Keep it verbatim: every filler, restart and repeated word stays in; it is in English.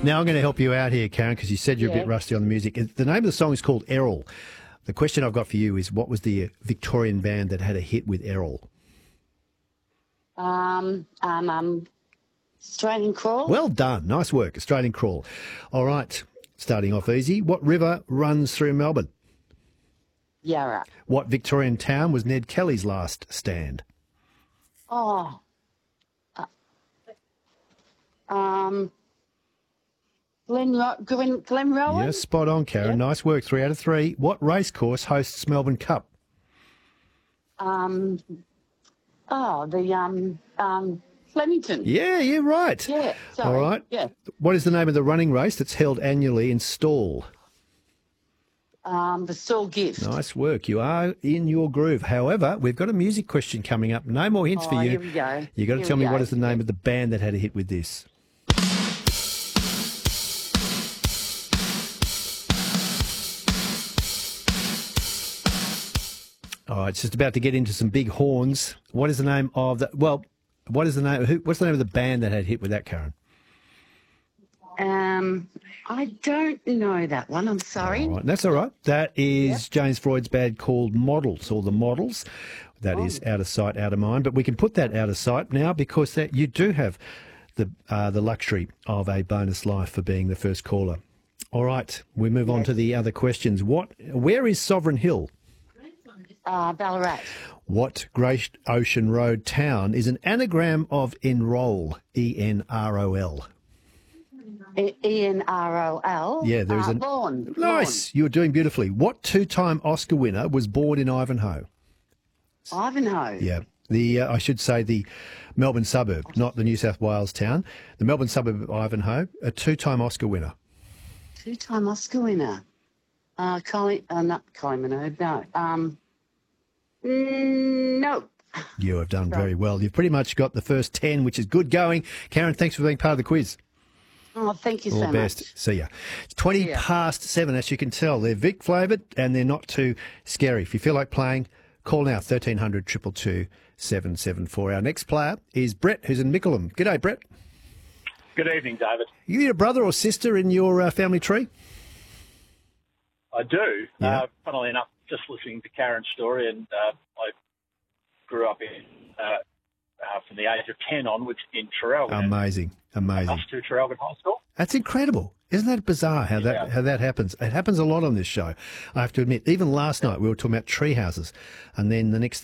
Now I'm going to help you out here, Karen, because you said you're Yeah. a bit rusty on the music. The name of the song is called Errol. The question I've got for you is, what was the Victorian band that had a hit with Errol? Um, um, um, Australian Crawl. Well done. Nice work. Australian Crawl. All right. Starting off easy. What river runs through Melbourne? Yarra. What Victorian town was Ned Kelly's last stand? Oh. Uh, um, Glen, Glen, Glenrowan? Yes, spot on, Karen. Yep. Nice work. Three out of three. What racecourse hosts Melbourne Cup? Um, oh, the, um, um, Flemington. Yeah, you're right. Yeah, sorry. All right. Yeah. What is the name of the running race that's held annually in Stawell? Um, the Saul Gift. Nice work. You are in your groove. However, we've got a music question coming up. No more hints Oh, for you. here we go. You've got to Here tell we me what go. is the name of the band that had a hit with this. All right, it's just about to get into some big horns. What is the name of the? Well, what is the name? Who, what's the name of the band that had hit with that, Karen? Um, I don't know that one. I'm sorry. All right, that's all right. That is James Freud's band called Models, or the Models. That is out of sight, out of mind. But we can put that out of sight now because that you do have the uh, the luxury of a bonus life for being the first caller. All right, we move on to the other questions. What? Where is Sovereign Hill? Uh, Ballarat. What Great Ocean Road town is an anagram of enrol? E N R O L. E N R O L. Yeah, there's uh, an Vaughan. nice. You're doing beautifully. What two-time Oscar winner was born in Ivanhoe? Vaughan. Ivanhoe. Yeah, the uh, I should say the Melbourne suburb, not the New South Wales town. The Melbourne suburb of Ivanhoe, a two-time Oscar winner. Two-time Oscar winner. Uh, Colin, uh, not Colin Minogue, no. Um, mm, no. You have done very well. You've pretty much got the first ten, which is good going. Karen, thanks for being part of the quiz. Oh, thank you All so the best. much. See ya. It's twenty See ya. past seven, as you can tell. They're Vic flavoured and they're not too scary. If you feel like playing, call now, thirteen hundred, two two two, seven seven four. Our next player is Brett, who's in Mickleham. G'day, Brett. Good evening, David. You got a brother or sister in your uh, family tree? I do. Yeah. Uh, funnily enough, just listening to Karen's story, and uh, I grew up in uh, uh, from the age of ten onwards in Traralgon. Amazing, amazing. Us to Traralgon High School. That's incredible. Isn't that bizarre how that Yeah. how that happens? It happens a lot on this show. I have to admit, even last night we were talking about tree houses, and then the next